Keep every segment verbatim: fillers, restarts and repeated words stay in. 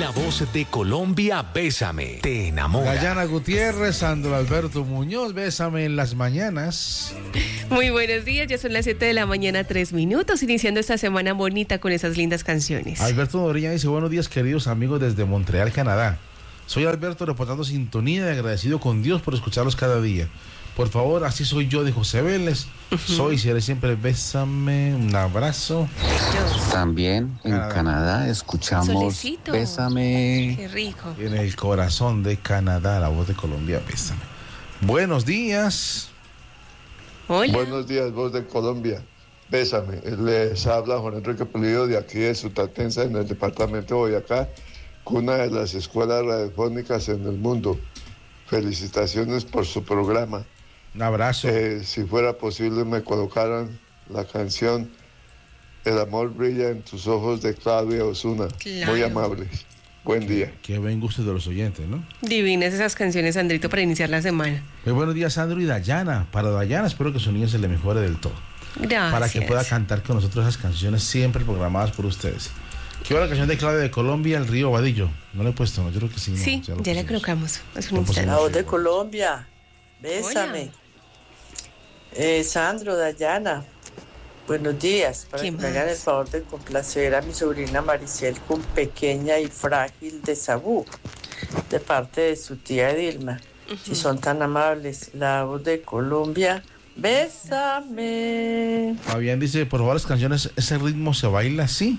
La voz de Colombia, Bésame, te enamora. Dayana Gutiérrez, Sandro Alberto Muñoz, Bésame en las mañanas. Muy buenos días, ya son las siete de la mañana, tres minutos, iniciando esta semana bonita con esas lindas canciones. Alberto Noriña dice, buenos días queridos amigos desde Montreal, Canadá. Soy Alberto reportando sintonía y agradecido con Dios por escucharlos cada día. Por favor, así soy yo de José Vélez. Uh-huh. Soy, seré siempre, bésame, un abrazo. También en Canadá, Canadá escuchamos Solecito. Bésame. Qué rico. En el corazón de Canadá, la voz de Colombia, bésame. Buenos días. Hola. Buenos días, voz de Colombia, bésame. Les habla Juan Enrique Pulido de aquí de Sutatensa, en el departamento de Boyacá, una de las escuelas radiofónicas en el mundo. Felicitaciones por su programa. Un abrazo. Eh, si fuera posible me colocaran la canción El amor brilla en tus ojos de Claudia Osuna. Claro. Muy amables. Buen día. Qué buen gusto de los oyentes, ¿no? Divinas esas canciones, Sandrito, para iniciar la semana. Muy buenos días, Sandro y Dayana. Para Dayana, espero que su niño se le mejore del todo. Gracias. Para que pueda cantar con nosotros esas canciones siempre programadas por ustedes. Quiero la canción de Claudia de Colombia, El río Vadillo. No le he puesto, yo creo que sí. No, sí, ya, ya la colocamos. Es un instante. La voz de Colombia, bésame. Eh, Sandro, Dayana, buenos días. Para que me hagan el favor de complacer a mi sobrina Maricel con Pequeña y Frágil de Sabú, de parte de su tía Dilma. Uh-huh. Si son tan amables, la voz de Colombia, bésame. Fabián dice, por favor, las canciones, ese ritmo se baila así.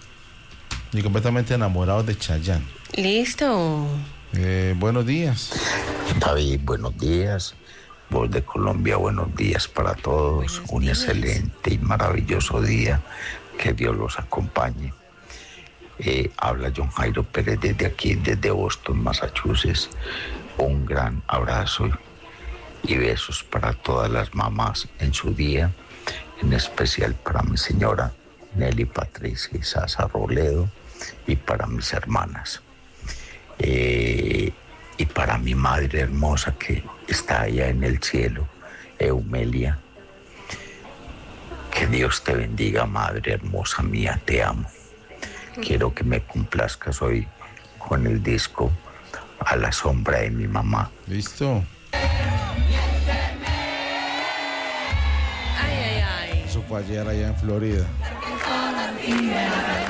Y completamente enamorado de Chayanne. Listo. Eh, buenos días. David, buenos días. Voz de Colombia, buenos días para todos. Buenos Un días. Excelente y maravilloso día. Que Dios los acompañe. Eh, habla John Jairo Pérez desde aquí, desde Boston, Massachusetts. Un gran abrazo y besos para todas las mamás en su día, en especial para mi señora Nelly Patricia y Sasa Robledo, y para mis hermanas, eh, y para mi madre hermosa que está allá en el cielo, Eumelia. Que Dios te bendiga, madre hermosa mía, te amo. Quiero que me complazcas hoy con el disco A la sombra de mi mamá. Listo. Ay, ay, ay. Eso fue ayer allá en Florida. Mira.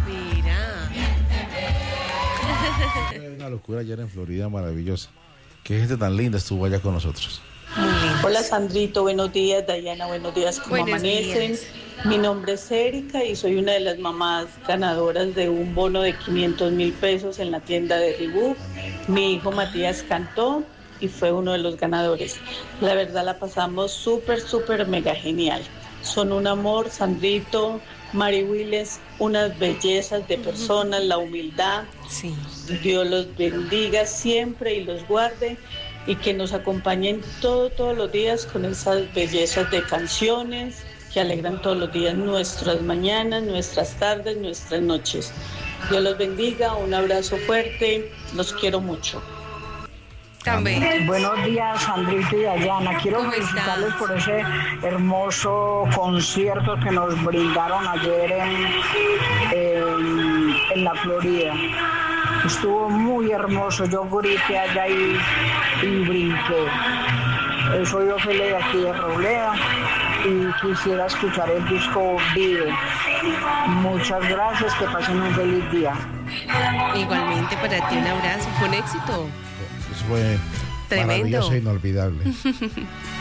Una locura ayer en Florida, maravillosa. Qué gente tan linda estuvo allá con nosotros. Hola Sandrito, buenos días. Dayana, buenos días. ¿Cómo buenos amanecen? Días. Mi nombre es Erika y soy una de las mamás ganadoras de un bono de quinientos mil pesos en la tienda de Reebok. Mi hijo Matías cantó y fue uno de los ganadores. La verdad la pasamos súper, súper mega genial. Son un amor, Sandrito, Mari Willes, unas bellezas de personas, la humildad. Sí. Dios los bendiga siempre y los guarde y que nos acompañen todo, todos los días con esas bellezas de canciones que alegran todos los días nuestras mañanas, nuestras tardes, nuestras noches. Dios los bendiga, un abrazo fuerte, los quiero mucho. También. Buenos días, Sandrito y Dayana. Quiero felicitarles por ese hermoso concierto que nos brindaron ayer en, en, en la Florida. Estuvo muy hermoso. Yo grité allá y, y brinqué. Soy Ofelia de aquí de Robledo y quisiera escuchar el disco Vive. Muchas gracias, que pasen un feliz día. Igualmente para ti, un abrazo. Fue un éxito. Eso fue tremendo, maravilloso e inolvidable.